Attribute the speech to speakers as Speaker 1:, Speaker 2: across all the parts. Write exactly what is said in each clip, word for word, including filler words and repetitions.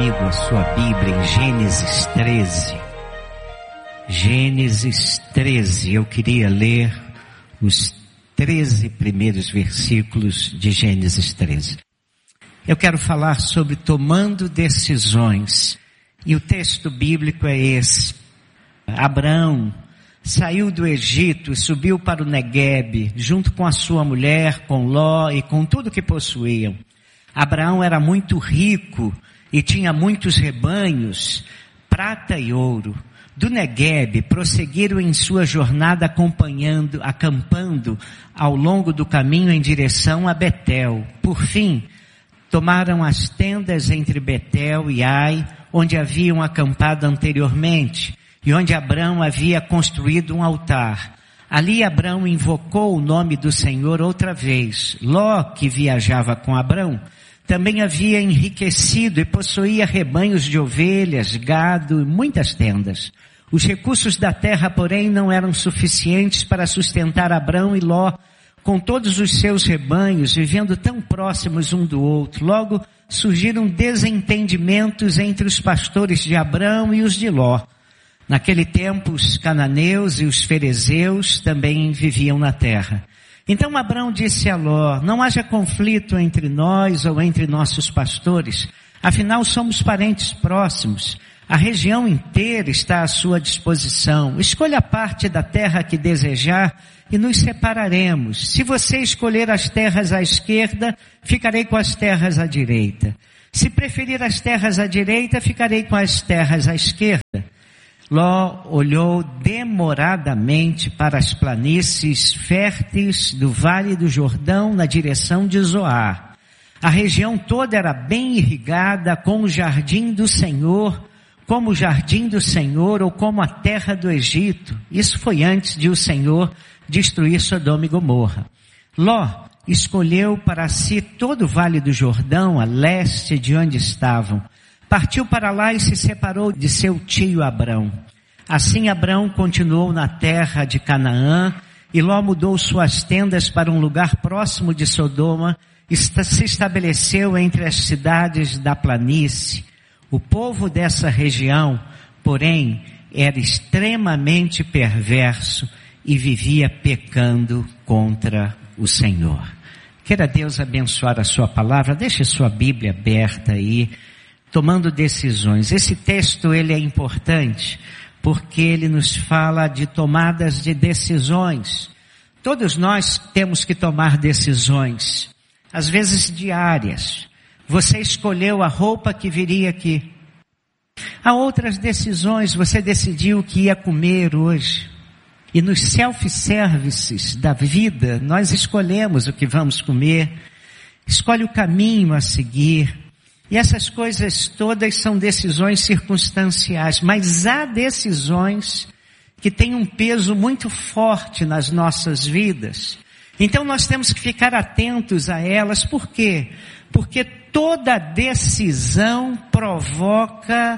Speaker 1: comigo a sua Bíblia em Gênesis treze. Gênesis treze, eu queria ler os treze primeiros versículos de Gênesis treze. Eu quero falar sobre tomando decisões. E o texto bíblico é esse. Abraão saiu do Egito e subiu para o Neguebe, junto com a sua mulher, com Ló e com tudo que possuíam. Abraão era muito rico e tinha muitos rebanhos, prata e ouro. Do Neguebe prosseguiram em sua jornada acompanhando, acampando ao longo do caminho em direção a Betel. Por fim, tomaram as tendas entre Betel e Ai, onde haviam acampado anteriormente, e onde Abraão havia construído um altar. Ali Abraão invocou o nome do Senhor outra vez. Ló, que viajava com Abraão, também havia enriquecido e possuía rebanhos de ovelhas, gado e muitas tendas. Os recursos da terra, porém, não eram suficientes para sustentar Abraão e Ló, com todos os seus rebanhos, vivendo tão próximos um do outro. Logo, surgiram desentendimentos entre os pastores de Abraão e os de Ló. Naquele tempo, os cananeus e os ferezeus também viviam na terra. Então Abraão disse a Ló: não haja conflito entre nós ou entre nossos pastores, afinal somos parentes próximos. A região inteira está à sua disposição. Escolha a parte da terra que desejar e nos separaremos. Se você escolher as terras à esquerda, ficarei com as terras à direita. Se preferir as terras à direita, ficarei com as terras à esquerda. Ló olhou demoradamente para as planícies férteis do Vale do Jordão na direção de Zoar. A região toda era bem irrigada com o jardim do Senhor, como o jardim do Senhor ou como a terra do Egito. Isso foi antes de o Senhor destruir Sodoma e Gomorra. Ló escolheu para si todo o Vale do Jordão, a leste de onde estavam. Partiu para lá e se separou de seu tio Abrão. Assim Abrão continuou na terra de Canaã, e Ló mudou suas tendas para um lugar próximo de Sodoma, e se estabeleceu entre as cidades da planície. O povo dessa região, porém, era extremamente perverso e vivia pecando contra o Senhor. Queira Deus abençoar a sua palavra. Deixe sua Bíblia aberta aí, tomando decisões. Esse texto ele é importante porque ele nos fala de tomadas de decisões. Todos nós temos que tomar decisões, às vezes diárias. Você escolheu a roupa que viria aqui. Há outras decisões, você decidiu o que ia comer hoje. E nos self-services da vida, nós escolhemos o que vamos comer, escolhe o caminho a seguir. E essas coisas todas são decisões circunstanciais, mas há decisões que têm um peso muito forte nas nossas vidas. Então nós temos que ficar atentos a elas. Por quê? Porque toda decisão provoca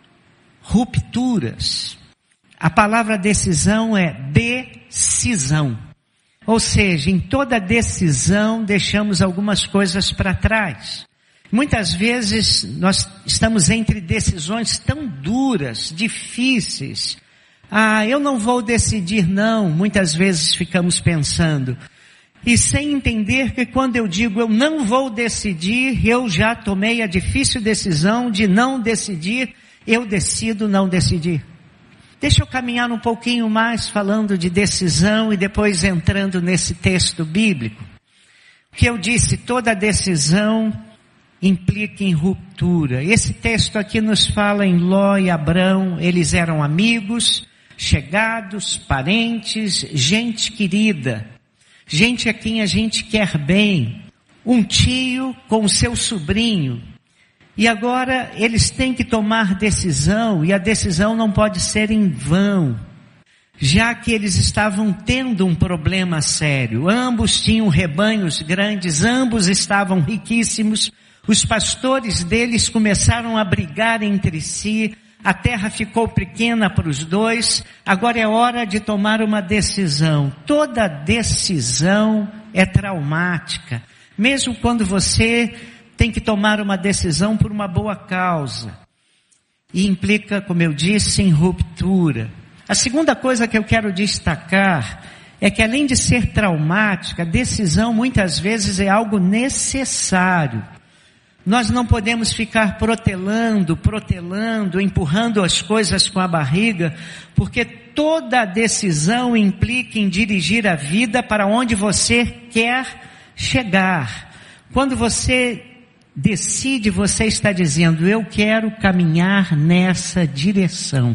Speaker 1: rupturas. A palavra decisão é decisão. Ou seja, em toda decisão deixamos algumas coisas para trás. Muitas vezes nós estamos entre decisões tão duras, difíceis. Ah, eu não vou decidir não. Muitas vezes ficamos pensando. E sem entender que quando eu digo eu não vou decidir, eu já tomei a difícil decisão de não decidir, eu decido não decidir. Deixa eu caminhar um pouquinho mais falando de decisão e depois entrando nesse texto bíblico. O que eu disse, toda decisão implica em ruptura. Esse texto aqui nos fala em Ló e Abrão. Eles eram amigos, chegados, parentes, gente querida. Gente a quem a gente quer bem. Um tio com o seu sobrinho. E agora eles têm que tomar decisão, e a decisão não pode ser em vão, já que eles estavam tendo um problema sério. Ambos tinham rebanhos grandes, ambos estavam riquíssimos. Os pastores deles começaram a brigar entre si, a terra ficou pequena para os dois. Agora é hora de tomar uma decisão. Toda decisão é traumática. Mesmo quando você tem que tomar uma decisão por uma boa causa. E implica, como eu disse, em ruptura. A segunda coisa que eu quero destacar é que, além de ser traumática, a decisão muitas vezes é algo necessário. Nós não podemos ficar protelando, protelando, empurrando as coisas com a barriga, porque toda decisão implica em dirigir a vida para onde você quer chegar. Quando você decide, você está dizendo: eu quero caminhar nessa direção.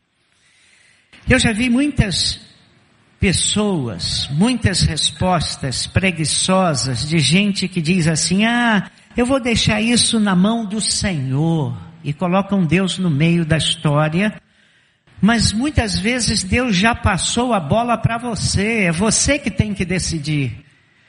Speaker 1: Eu já vi muitas pessoas, muitas respostas preguiçosas de gente que diz assim: ah, eu vou deixar isso na mão do Senhor, e colocam Deus no meio da história, mas muitas vezes Deus já passou a bola para você, é você que tem que decidir.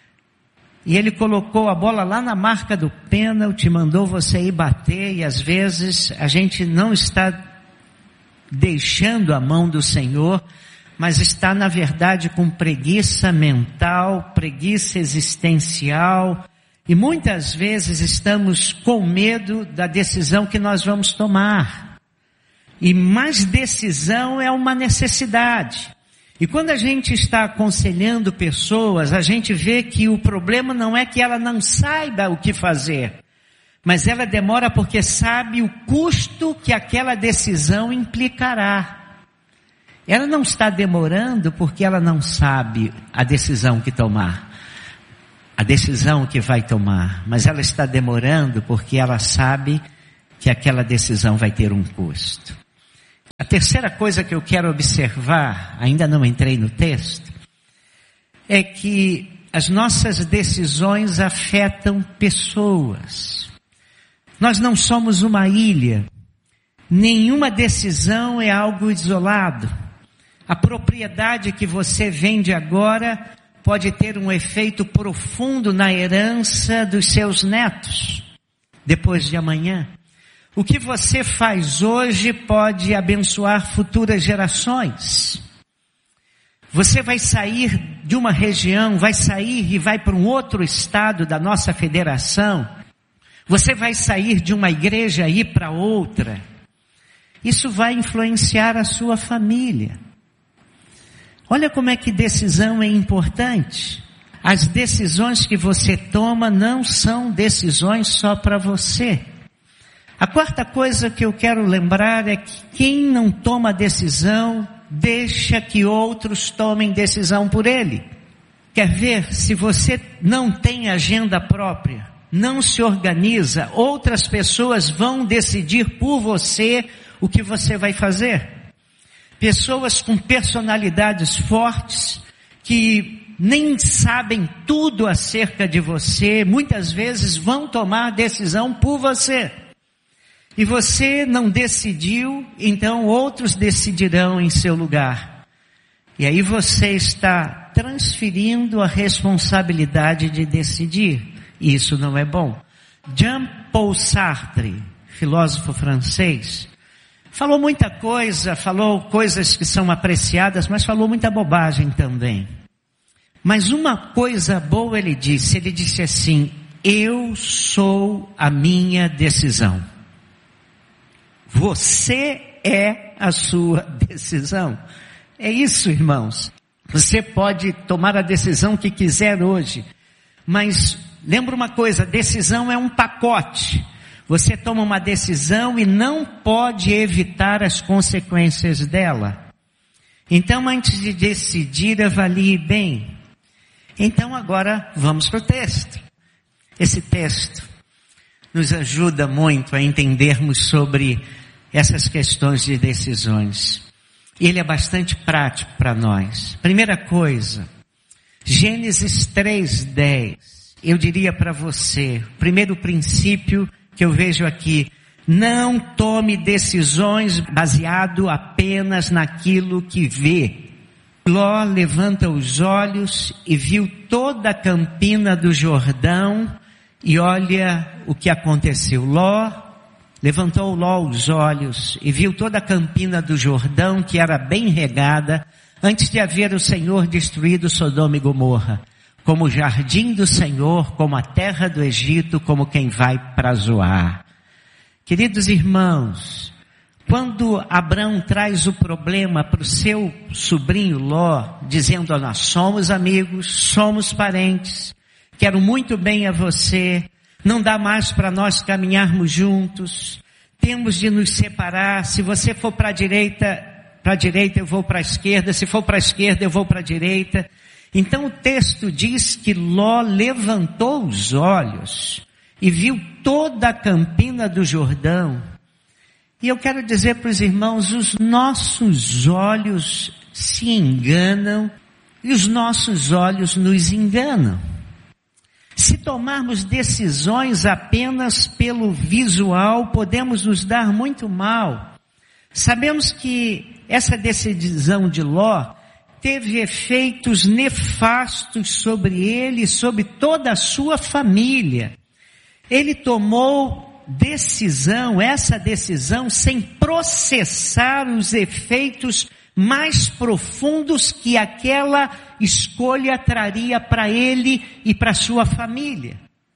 Speaker 1: E Ele colocou a bola lá na marca do pênalti, mandou você ir bater, e às vezes a gente não está deixando a mão do Senhor, mas está na verdade com preguiça mental, preguiça existencial, e muitas vezes estamos com medo da decisão que nós vamos tomar. E mais decisão é uma necessidade. E quando a gente está aconselhando pessoas, a gente vê que o problema não é que ela não saiba o que fazer, mas ela demora porque sabe o custo que aquela decisão implicará. Ela não está demorando porque ela não sabe a decisão que tomar, a decisão que vai tomar, mas ela está demorando porque ela sabe que aquela decisão vai ter um custo. A terceira coisa que eu quero observar, ainda não entrei no texto, é que as nossas decisões afetam pessoas. Nós não somos uma ilha. Nenhuma decisão é algo isolado. A propriedade que você vende agora pode ter um efeito profundo na herança dos seus netos, depois de amanhã. O que você faz hoje pode abençoar futuras gerações. Você vai sair de uma região, vai sair e vai para um outro estado da nossa federação. Você vai sair de uma igreja e ir para outra. Isso vai influenciar a sua família. Olha como é que decisão é importante. As decisões que você toma não são decisões só para você. A quarta coisa que eu quero lembrar é que quem não toma decisão, deixa que outros tomem decisão por ele. Quer ver? Se você não tem agenda própria, não se organiza, outras pessoas vão decidir por você o que você vai fazer. Pessoas com personalidades fortes, que nem sabem tudo acerca de você, muitas vezes vão tomar decisão por você. E você não decidiu, então outros decidirão em seu lugar. E aí você está transferindo a responsabilidade de decidir. E isso não é bom. Jean-Paul Sartre, filósofo francês, falou muita coisa, falou coisas que são apreciadas, mas falou muita bobagem também. Mas uma coisa boa ele disse, ele disse assim: eu sou a minha decisão. Você é a sua decisão. É isso, irmãos. Você pode tomar a decisão que quiser hoje, mas lembra uma coisa, decisão é um pacote. Você toma uma decisão e não pode evitar as consequências dela. Então, antes de decidir, avalie bem. Então, agora vamos para o texto. Esse texto nos ajuda muito a entendermos sobre essas questões de decisões. Ele é bastante prático para nós. Primeira coisa, Gênesis três, dez. Eu diria para você, o primeiro princípio que eu vejo aqui: não tome decisões baseado apenas naquilo que vê. Ló levanta os olhos e viu toda a campina do Jordão, e olha o que aconteceu. Ló Levantou Ló os olhos e viu toda a campina do Jordão, que era bem regada, antes de haver o Senhor destruído Sodoma e Gomorra. como o jardim do Senhor, como a terra do Egito, como quem vai para Zoar. Queridos irmãos, quando Abrão traz o problema para o seu sobrinho Ló, dizendo: nós somos amigos, somos parentes, quero muito bem a você, não dá mais para nós caminharmos juntos, temos de nos separar, se você for para a direita, para a direita eu vou para a esquerda, se for para a esquerda eu vou para a direita. Então o texto diz que Ló levantou os olhos e viu toda a campina do Jordão. E eu quero dizer para os irmãos, os nossos olhos se enganam e os nossos olhos nos enganam. Se tomarmos decisões apenas pelo visual, podemos nos dar muito mal. Sabemos que essa decisão de Ló teve efeitos nefastos sobre ele e sobre toda a sua família. Ele tomou decisão, essa decisão, sem processar os efeitos mais profundos que aquela escolha traria para ele e para sua família.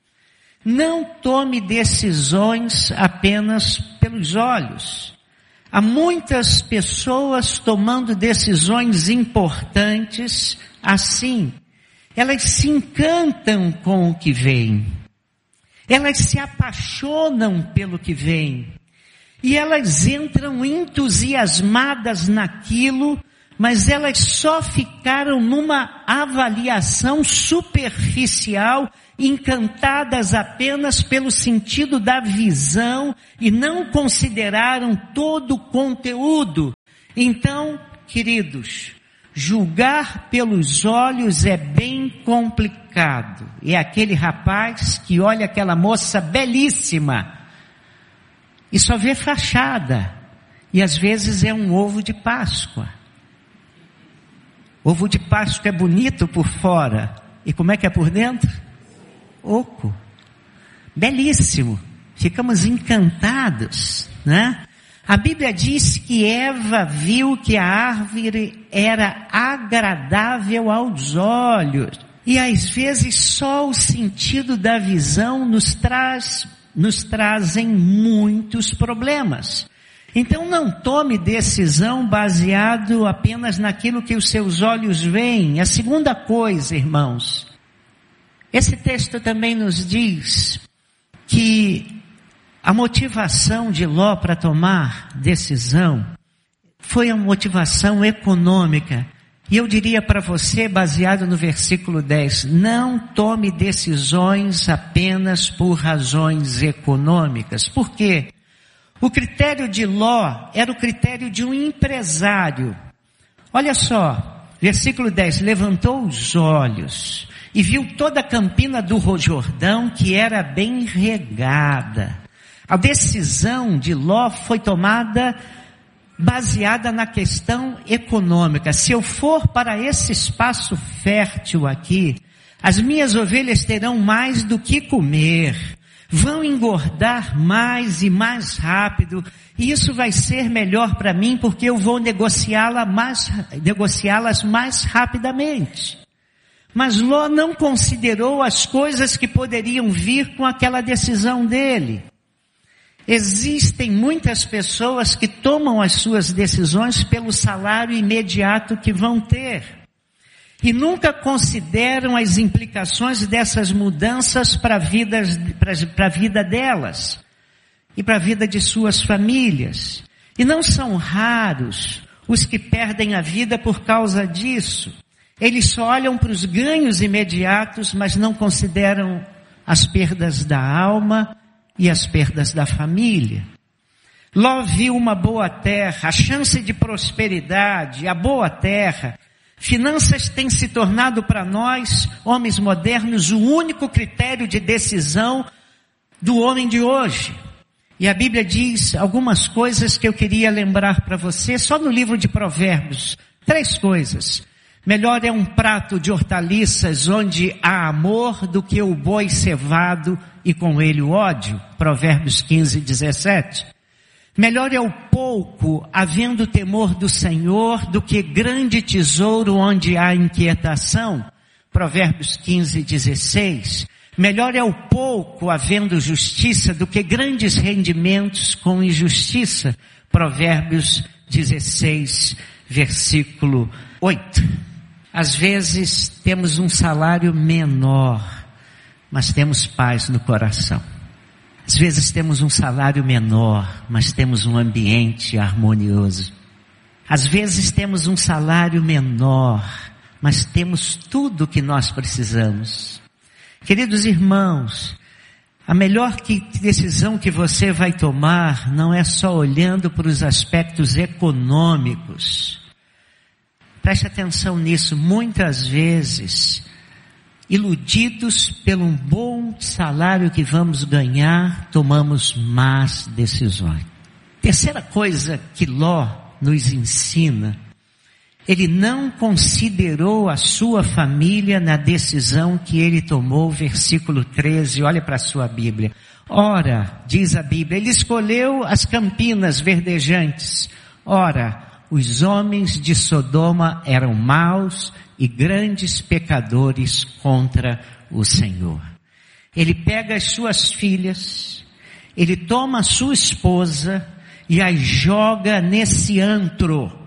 Speaker 1: Não tome decisões apenas pelos olhos. Há muitas pessoas tomando decisões importantes assim. Elas se encantam com o que vem. Elas se apaixonam pelo que vem. E elas entram entusiasmadas naquilo, mas elas só ficaram numa avaliação superficial, encantadas apenas pelo sentido da visão e não consideraram todo o conteúdo. Então, queridos, julgar pelos olhos é bem complicado. É aquele rapaz que olha aquela moça belíssima e só vê fachada. E às vezes é um ovo de Páscoa. Ovo de Páscoa é bonito por fora. E como é que é por dentro? Oco. Belíssimo. Ficamos encantados, né? A Bíblia diz que Eva viu que a árvore era agradável aos olhos. E às vezes só o sentido da visão nos traz, nos trazem muitos problemas. Então não tome decisão baseado apenas naquilo que os seus olhos veem. A segunda coisa, irmãos, esse texto também nos diz que a motivação de Ló para tomar decisão foi a motivação econômica. E eu diria para você, baseado no versículo dez, não tome decisões apenas por razões econômicas. Por quê? O critério de Ló era o critério de um empresário. Olha só, versículo dez, levantou os olhos e viu toda a campina do Jordão que era bem regada. A decisão de Ló foi tomada baseada na questão econômica. Se eu for para esse espaço fértil aqui, as minhas ovelhas terão mais do que comer, vão engordar mais e mais rápido, e isso vai ser melhor para mim porque eu vou negociá-la mais, negociá-las mais rapidamente. Mas Ló não considerou as coisas que poderiam vir com aquela decisão dele. Existem muitas pessoas que tomam as suas decisões pelo salário imediato que vão ter. E nunca consideram as implicações dessas mudanças para a vida, para a vida delas. E para a vida de suas famílias. E não são raros os que perdem a vida por causa disso. Eles só olham para os ganhos imediatos, mas não consideram as perdas da alma e as perdas da família. Ló viu uma boa terra, a chance de prosperidade, a boa terra. Finanças têm se tornado para nós, homens modernos, o único critério de decisão do homem de hoje. E a Bíblia diz algumas coisas que eu queria lembrar para você, só no livro de Provérbios. Três coisas. Melhor é um prato de hortaliças onde há amor do que o boi cevado e com ele o ódio. Provérbios quinze, dezessete. Melhor é o pouco, havendo temor do Senhor, do que grande tesouro onde há inquietação. Provérbios quinze, dezesseis, melhor é o pouco havendo justiça do que grandes rendimentos com injustiça. Provérbios dezesseis, versículo oito. Às vezes temos um salário menor, mas temos paz no coração. Às vezes temos um salário menor, mas temos um ambiente harmonioso. Às vezes temos um salário menor, mas temos tudo o que nós precisamos. Queridos irmãos, a melhor que, decisão que você vai tomar não é só olhando para os aspectos econômicos. Preste atenção nisso. Muitas vezes, iludidos pelo bom salário que vamos ganhar, tomamos más decisões. Terceira coisa que Ló nos ensina, ele não considerou a sua família na decisão que ele tomou. Versículo treze, olha para a sua Bíblia. Ora, diz a Bíblia, ele escolheu as campinas verdejantes. Ora, os homens de Sodoma eram maus e grandes pecadores contra o Senhor. Ele pega as suas filhas, ele toma a sua esposa e as joga nesse antro.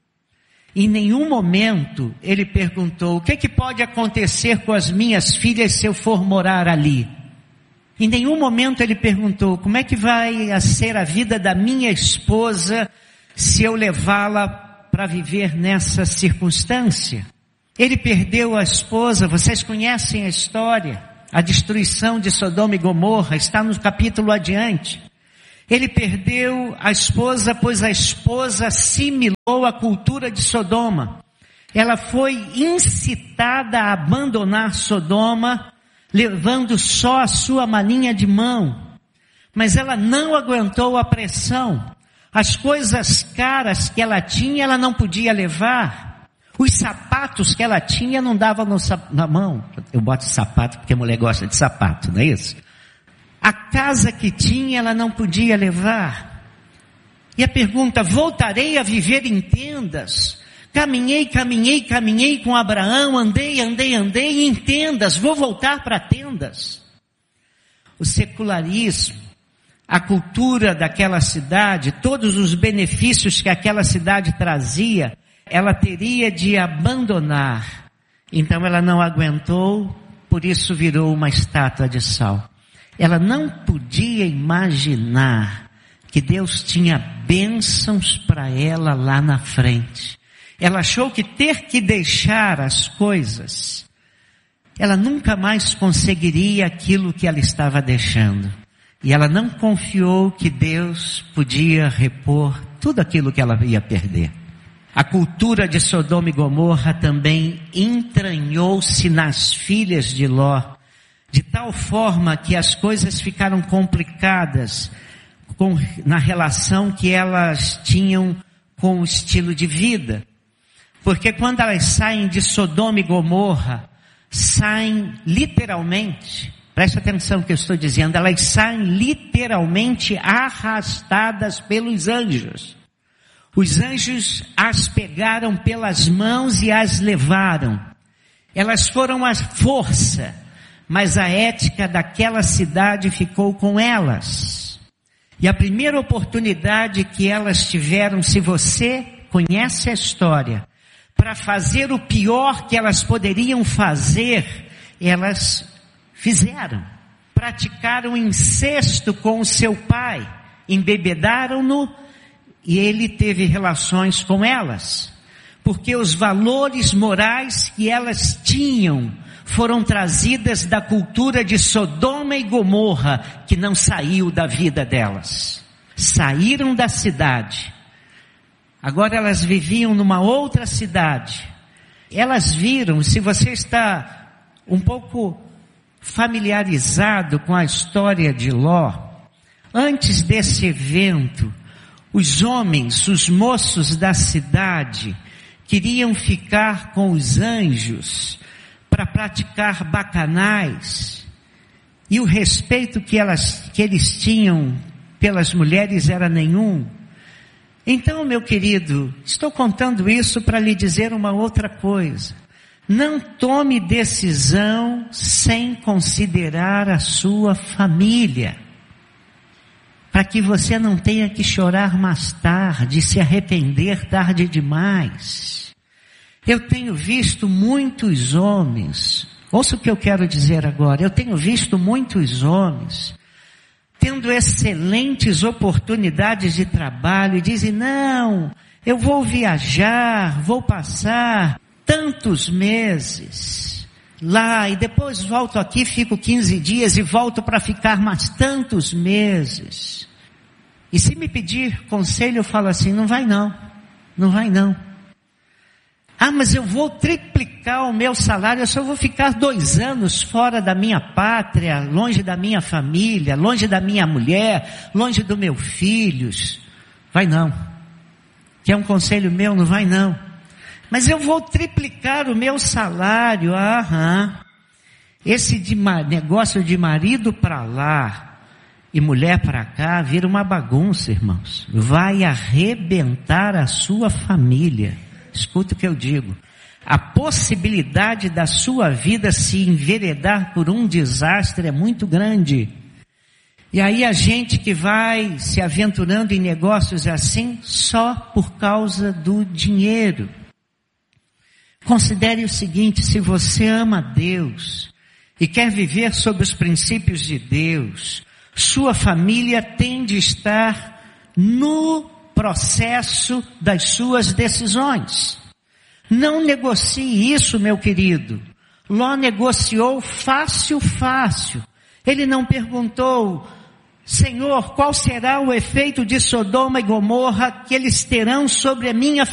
Speaker 1: Em nenhum momento ele perguntou, o que é que pode acontecer com as minhas filhas se eu for morar ali? Em nenhum momento ele perguntou, como é que vai ser a vida da minha esposa se eu levá-la para viver nessa circunstância? Ele perdeu a esposa, vocês conhecem a história, a destruição de Sodoma e Gomorra, está no capítulo adiante. Ele perdeu a esposa, pois a esposa assimilou a cultura de Sodoma. Ela foi incitada a abandonar Sodoma, levando só a sua malinha de mão. Mas ela não aguentou a pressão. As coisas caras que ela tinha, ela não podia levar. Os sapatos que ela tinha não davam no, na mão. Eu boto sapato porque a mulher gosta de sapato, não é isso? A casa que tinha, ela não podia levar. E a pergunta, voltarei a viver em tendas? Caminhei, caminhei, caminhei com Abraão, andei, andei, andei em tendas, vou voltar para tendas. O secularismo, a cultura daquela cidade, todos os benefícios que aquela cidade trazia, ela teria de abandonar. Então ela não aguentou, por isso virou uma estátua de sal. Ela não podia imaginar que Deus tinha bênçãos para ela lá na frente. Ela achou que ter que deixar as coisas, ela nunca mais conseguiria aquilo que ela estava deixando. E ela não confiou que Deus podia repor tudo aquilo que ela ia perder. A cultura de Sodoma e Gomorra também entranhou-se nas filhas de Ló, de tal forma que as coisas ficaram complicadas com, na relação que elas tinham com o estilo de vida. Porque quando elas saem de Sodoma e Gomorra, saem literalmente, preste atenção no que eu estou dizendo, elas saem literalmente arrastadas pelos anjos. Os anjos as pegaram pelas mãos e as levaram. Elas foram à força, mas a ética daquela cidade ficou com elas. E a primeira oportunidade que elas tiveram, se você conhece a história, para fazer o pior que elas poderiam fazer, elas fizeram. Praticaram incesto com o seu pai, embebedaram-no e ele teve relações com elas. Porque os valores morais que elas tinham foram trazidas da cultura de Sodoma e Gomorra, que não saiu da vida delas. Saíram da cidade. Agora elas viviam numa outra cidade. Elas viram, se você está um pouco familiarizado com a história de Ló, antes desse evento, os homens, os moços da cidade, queriam ficar com os anjos para praticar bacanais, e o respeito que elas, que eles tinham pelas mulheres era nenhum. Então, meu querido, estou contando isso para lhe dizer uma outra coisa. Não tome decisão sem considerar a sua família, para que você não tenha que chorar mais tarde, se arrepender tarde demais. Eu tenho visto muitos homens, ouça o que eu quero dizer agora, eu tenho visto muitos homens tendo excelentes oportunidades de trabalho e dizem, não, eu vou viajar, vou passar tantos meses lá e depois volto aqui, fico quinze dias e volto para ficar mais tantos meses. E se me pedir conselho, eu falo assim, não vai não, não vai não. Ah, mas eu vou triplicar o meu salário, eu só vou ficar dois anos fora da minha pátria, longe da minha família, longe da minha mulher, longe dos meus filhos. Vai não. Quer um conselho meu? Não vai não. Mas eu vou triplicar o meu salário. Aham. Esse de negócio de marido para lá e mulher para cá vira uma bagunça, irmãos. Vai arrebentar a sua família. Escuta o que eu digo. A possibilidade da sua vida se enveredar por um desastre é muito grande. E aí a gente que vai se aventurando em negócios assim só por causa do dinheiro. Considere o seguinte, se você ama Deus e quer viver sob os princípios de Deus, sua família tem de estar no processo das suas decisões. Não negocie isso, meu querido. Ló negociou fácil, fácil. Ele não perguntou, Senhor, qual será o efeito de Sodoma e Gomorra que eles terão sobre a minha